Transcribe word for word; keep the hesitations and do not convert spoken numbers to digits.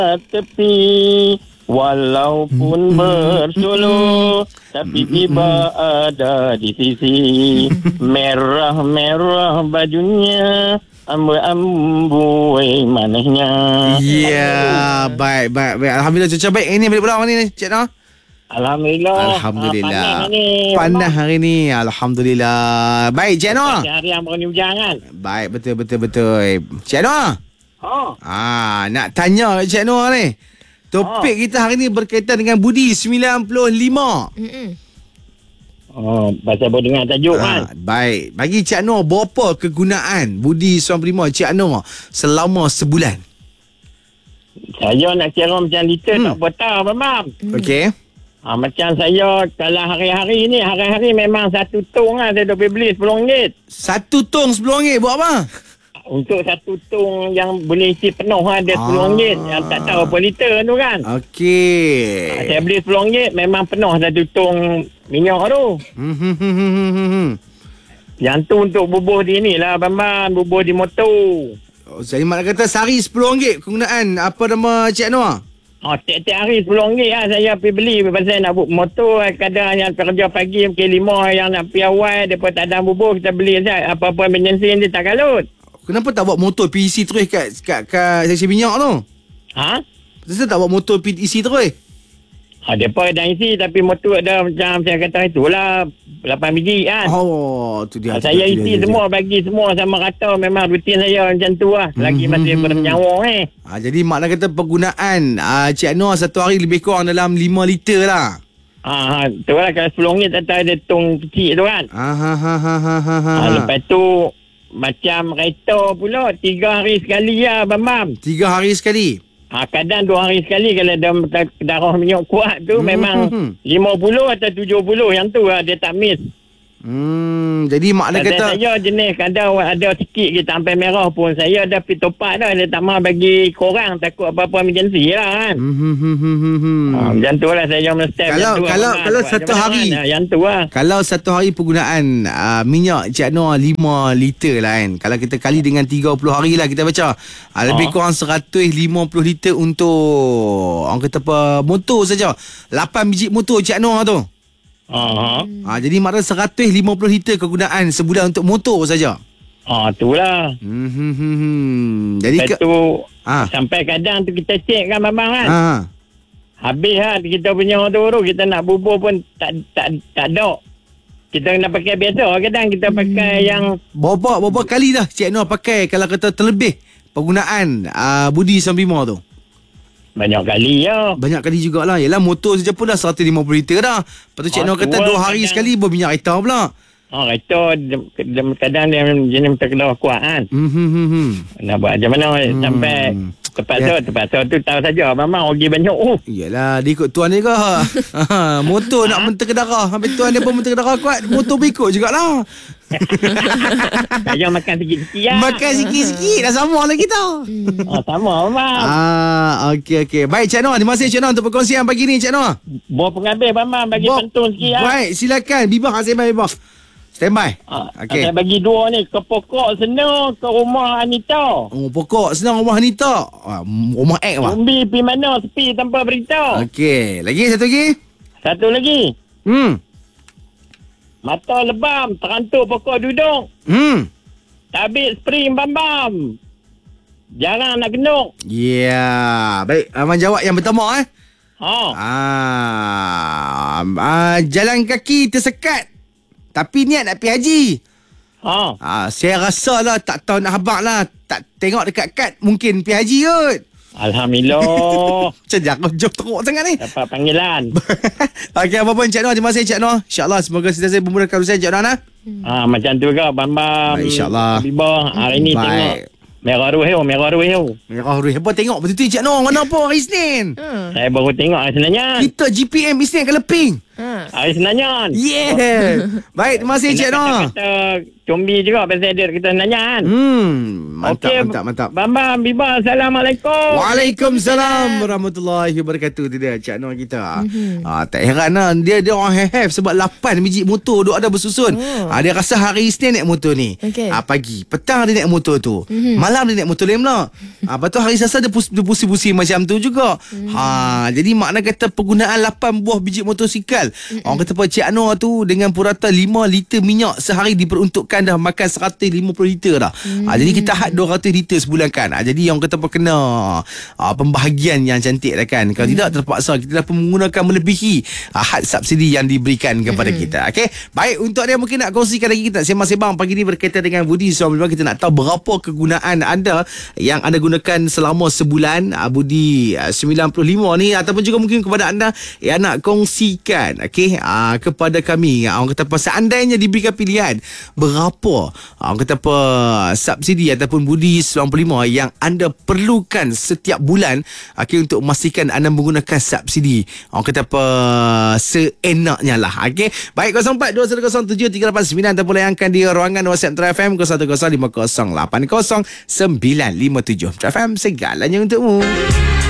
tepi walaupun bersuluh, tapi tiba ada di sisi. Merah-merah bajunya, ambu-ambu manehnya. Ya, baik, baik, baik. Alhamdulillah, cuaca baik ini balik pulang ni, Cik Noh. Alhamdulillah. Alhamdulillah. Ah, panas hari ni. Panas hari ni. Alhamdulillah. Baik, Cik Noh. Hari yang ni hujan kan. Baik, betul, betul, betul. Cik Noh. Oh. Ah, nak tanya Cik Noh ni. Topik oh. kita hari ni berkaitan dengan budi sembilan puluh lima. Mm-mm. Oh, pasal baru dengar tajuk Ah, kan. baik. Bagi Cik Noh, berapa kegunaan budi sembilan puluh lima Cik Noh selama sebulan? Saya nak kira macam liter Hmm. tak berapa, Bang. Mm. Okey. Ha, macam saya, kalau hari-hari ni, hari-hari memang satu tong lah. Saya dah boleh beli sepuluh ringgit. Satu tong sepuluh ringgit buat apa? Untuk satu tong yang boleh isi penuh lah, dia sepuluh ringgit. Yang tak tahu apa liter tu kan. Okey. Ha, saya beli sepuluh ringgit, memang penuh satu tong minyak tu. Hmm, hmm, hmm, hmm, hmm, hmm. Yang tu untuk bubuh di ni lah, Bambang. Bubuh di motor. Oh, saya mak kata sehari sepuluh ringgit kegunaan apa nama Cik Noh? Oh, tiap-tiap hari sepuluh ringgit lah saya pergi beli. Pasal nak buat motor, kadang yang kerja pagi pukul lima, yang nak pergi awal, dia tak ada bubuh, kita beli saja. Apa-apa bensin dia tak kalut. Kenapa tak buat motor P E C terus kat kat, kat seksi minyak tu? Ha? Kenapa tak buat motor P E C terus? Ha, mereka dah isi, tapi motor ada macam saya kata itulah, lapan biji kan. Oh, tu dia. Ha, tu saya dia, tu isi dia, semua, bagi semua sama rata. Memang rutin saya macam tu lah. Lagi Hmm, masih hmm, bernyawa eh. Ha, jadi makna kata penggunaan uh, Cik Noh satu hari lebih kurang dalam lima liter lah. Ha, ha, tu lah kalau sepuluh ringgit tak tahu ada tong kecil tu kan. Ha ha ha ha ha ha. Ha, lepas tu, macam kereta pula, tiga hari sekali lah, Bambam. Tiga hari sekali. Ha, kadang dua hari sekali kalau ada darah minyak kuat tu Hmm, memang hmm. lima puluh atau tujuh puluh yang tu lah dia tak miss. Hmm, jadi makna Kadang kata saya jenis kadang ada sikit kita sampai merah pun saya dah pergi topak dah. Dia tak mahu bagi korang takut apa-apa emergency lah kan. hmm, hmm, hmm, hmm, hmm, hmm. Ha, macam tu lah saya mesti. Kalau- kalau- kalau satu hari- Kan? Yang tu lah. Kalau satu hari penggunaan uh, minyak Cik Noh lima liter lah kan. Kalau kita kali dengan tiga puluh hari lah kita baca. Uh, lebih Ha. kurang seratus lima puluh liter untuk orang kata apa motor saja. lapan biji motor Cik Noh tu. Ha, Ha, jadi maknanya seratus lima puluh liter kegunaan sebulan untuk motor saja. ha, tu lah. Hmm, hmm, hmm, hmm. Jadi Lepas ke, tu ha. sampai kadang tu kita cek kan Babang kan. Ha. Habis lah kita punya tu tu kita nak bubur pun tak tak tak ada. Kita nak pakai biasa. Kadang kita pakai hmm. yang Berapa berapa kali dah Cik Noh pakai kalau kata terlebih penggunaan uh, budi sembilan puluh lima tu? banyak kali ya. Banyak kali jugalah. Yalah motor saja pun dah seratus lima puluh liter dah. Lepas tu Cik Ah, Noh kata tu dua lah hari kadang. sekali berminyak kereta pula. Oh, kereta kadang dia jenis terkeluar kuat kan. Hmm, hmm, hmm, hmm. Nak buat macam mana hmm. sampai terpaksa, Ya. terpaksa tu tahu saja. Memang rugi banyak. Oh, Yalah, dia ikut tuan dia ke? ha, motor nak mentera ke darah. Habis tuan dia pun mentera ke darah kuat, motor pun ikut jugalah. saya makan sikit-sikit lah. Makan sikit-sikit dah sama lah kita. Oh, sama Babang. Ah, okey okey. Baik Cik Noh, terima kasih Cik Noh untuk perkongsian pagi ni Cik Noh. Bawa penghabis Babang bagi Bob, pantun sikit lah. Baik, silakan. Bibah, standby Bibah. Standby. Ah, Okey. saya bagi dua ni. Ke pokok sana, ke rumah Anita. Oh, pokok senang rumah Anita. Ah, rumah X lah. Umbi pergi mana sepi tanpa beritahu. Okey, lagi satu lagi. Satu lagi. Hmm. Mata lebam, terantuk pokok duduk. Hmm. Tabik spring bam-bam. Jarang nak genuk. Ya, yeah. Baik, Abang jawab yang pertama eh. Ha. Ah, ah, jalan kaki tersekat. Tapi niat nak pergi haji. Ha. Ah, saya rasa lah tak tahu nak habaq lah. Tak tengok dekat kad mungkin pergi haji kot. Alhamdulillah. Macam jangan jauh teruk sangat ni. Dapat panggilan. Okey, apa pun Cik Noh, terima kasih Cik Noh. InsyaAllah semoga sentiasa memudahkan urusan Cik Noh. Ha, macam tu ke bam-bam. Baik, insyaAllah. Habibah hari ni Baik. tengok. Merah ruhil, merah ruhil. Merah Huruf. Apa tengok betul-betul Cik Noh. Mana apa hari Isnin? Ha. Saya baru tengok hari sebenarnya. Kita G P M Isnin ke Leping. Ha. Hari sebenarnya. Yeah. Baik, terima kasih Cik Noh. Kata-kata combi juga pasal dia kita nanya kan. Hmm, mantap, Okey, mantap, mantap. Bambang, Biba, Assalamualaikum. Waalaikumsalam warahmatullahi wabarakatuh. Tu dia Cik Noh kita. Mm-hmm. Ah, tak heran lah. Dia dia orang have sebab lapan biji motor duk ada bersusun. Oh. Ah, dia rasa hari Isnin naik motor ni. Okay. Ah, pagi, petang dia naik motor tu. Mm-hmm. Malam dia naik motor lain pula. Ah, lepas tu hari Selasa dia, pus, dia pusing-pusing macam tu juga. Mm-hmm. Ha, jadi makna kata penggunaan lapan buah biji motosikal. Mm-hmm. Orang kata Cik Noh tu dengan purata lima liter minyak sehari diperuntukkan dah makan seratus lima puluh liter dah. Mm-hmm. Ha, jadi kita had dua ratus liter sebulan kan. Ha, jadi orang kata apa kena ha, pembahagian yang cantik dah kan. Kalau mm-hmm. tidak terpaksa kita dah menggunakan melebihi ha, had subsidi yang diberikan kepada mm-hmm. kita. Okey. Baik, untuk dia mungkin nak kongsikan lagi kita sembang-sembang pagi ni berkaitan dengan Budi. So kita nak tahu berapa kegunaan anda yang anda gunakan selama sebulan ha, Budi ha, sembilan puluh lima ni, ataupun juga mungkin kepada anda yang nak kongsikan okey ha, kepada kami. Ha, orang kata apa seandainya diberikan pilihan berapa ha, orang kata apa subsidi ataupun Budi sembilan puluh lima yang anda perlukan setiap bulan okey untuk memastikan anda menggunakan subsidi orang kata apa seenaknya lah. Okey, baik, kosong empat dua satu kosong tujuh tiga lapan sembilan ataupun layangkan di ruangan WhatsApp Metro F M kosong satu kosong lima kosong lapan kosong sembilan lima tujuh. Metro F M, segalanya untukmu.